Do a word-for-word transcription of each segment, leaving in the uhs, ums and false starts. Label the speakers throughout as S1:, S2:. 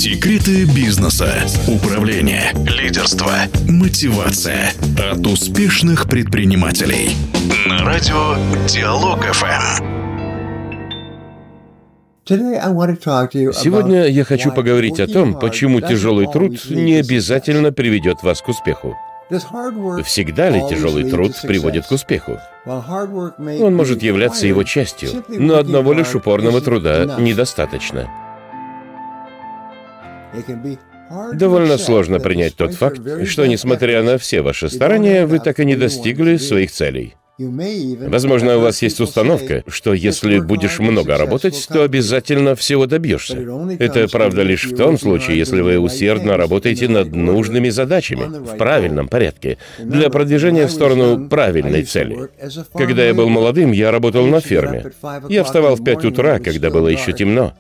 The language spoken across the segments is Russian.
S1: Секреты бизнеса, управления, лидерства, мотивация от успешных предпринимателей. На радио Диалог эф эм.
S2: Сегодня я хочу поговорить о том, почему тяжелый труд не обязательно приведет вас к успеху. Всегда ли тяжелый труд приводит к успеху? Он может являться его частью, но одного лишь упорного труда недостаточно. Довольно сложно принять тот факт, что, несмотря на все ваши старания, вы так и не достигли своих целей. Возможно, у вас есть установка, что если будешь много работать, то обязательно всего добьешься. Это правда лишь в том случае, если вы усердно работаете над нужными задачами, в правильном порядке, для продвижения в сторону правильной цели. Когда я был молодым, я работал на ферме. Я вставал в пять утра, когда было еще темно.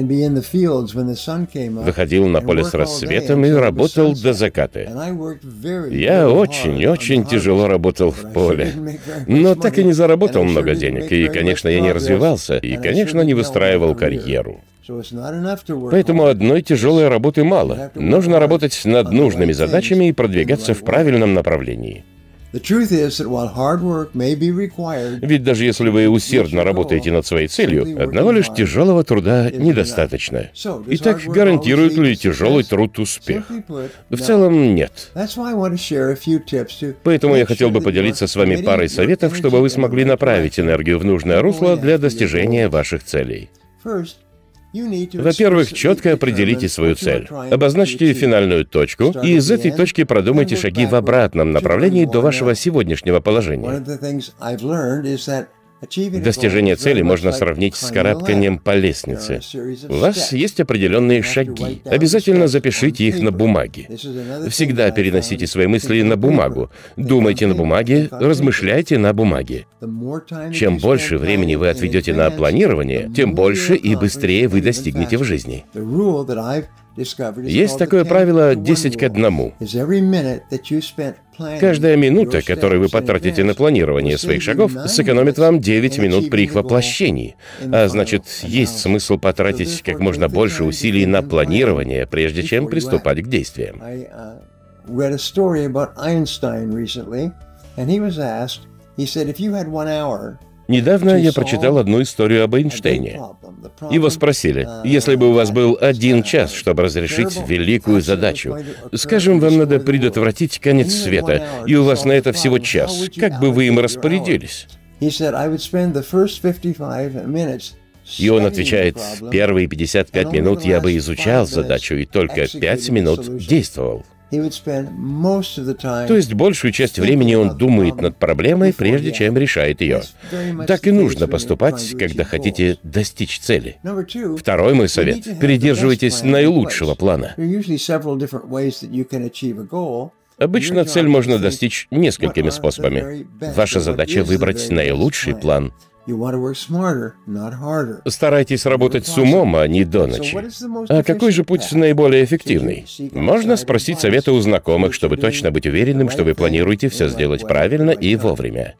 S2: Выходил на поле с рассветом и работал до заката. Я очень-очень тяжело работал в поле, но так и не заработал много денег, и, конечно, я не развивался, и, конечно, не выстраивал карьеру. Поэтому одной тяжелой работы мало. Нужно работать над нужными задачами и продвигаться в правильном направлении. Ведь даже если вы усердно работаете над своей целью, одного лишь тяжелого труда недостаточно. Итак, гарантирует ли тяжелый труд успех? В целом, нет. Поэтому я хотел бы поделиться с вами парой советов, чтобы вы смогли направить энергию в нужное русло для достижения ваших целей. Во-первых, четко определите свою цель. Обозначьте финальную точку, и из этой точки продумайте шаги в обратном направлении до вашего сегодняшнего положения. Достижение цели можно сравнить с карабканием по лестнице. У вас есть определенные шаги. Обязательно запишите их на бумаге. Всегда переносите свои мысли на бумагу. Думайте на бумаге, размышляйте на бумаге. Чем больше времени вы отведете на планирование, тем больше и быстрее вы достигнете в жизни. Есть такое правило десять к одному. Каждая минута, которую вы потратите на планирование своих шагов, сэкономит вам девять минут при их воплощении. А значит, есть смысл потратить как можно больше усилий на планирование, прежде чем приступать к действиям. Недавно я прочитал одну историю об Эйнштейне. Его спросили, если бы у вас был один час, чтобы разрешить великую задачу, скажем, вам надо предотвратить конец света, и у вас на это всего час, как бы вы им распорядились? И он отвечает, первые пятьдесят пять минут я бы изучал задачу, и только пять минут действовал. То есть большую часть времени он думает над проблемой, прежде чем решает ее. Так и нужно поступать, когда хотите достичь цели. Второй мой совет – придерживайтесь наилучшего плана. Обычно цель можно достичь несколькими способами. Ваша задача – выбрать наилучший план. Старайтесь работать с умом, а не до ночи. А какой же путь наиболее эффективный? Можно спросить совета у знакомых, чтобы точно быть уверенным, что вы планируете все сделать правильно и вовремя.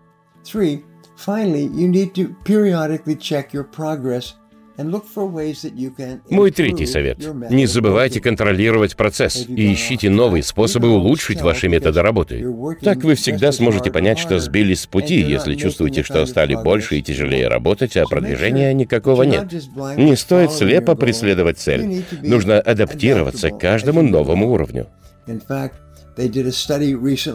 S2: Мой третий совет. Не забывайте контролировать процесс и ищите новые способы улучшить ваши методы работы. Так вы всегда сможете понять, что сбились с пути, если чувствуете, что стали больше и тяжелее работать, а продвижения никакого нет. Не стоит слепо преследовать цель. Нужно адаптироваться к каждому новому уровню.